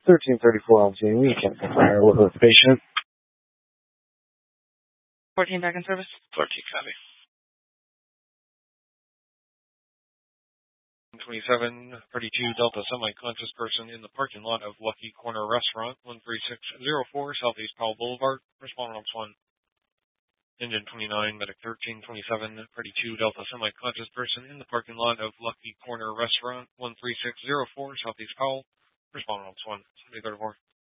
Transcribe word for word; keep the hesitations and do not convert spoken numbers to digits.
thirteen thirty-four on scene. We can't fire with the patient. fourteen back in service. fourteen copy. twenty-seven thirty-two Delta semi-conscious person in the parking lot of Lucky Corner Restaurant, one three six zero four Southeast Powell Boulevard. Respond on one. Engine twenty-nine, medic thirteen twenty-seven thirty-two Delta semi-conscious person in the parking lot of Lucky Corner Restaurant, one three six zero four Southeast Powell. Respond on one. seventy thirty-four.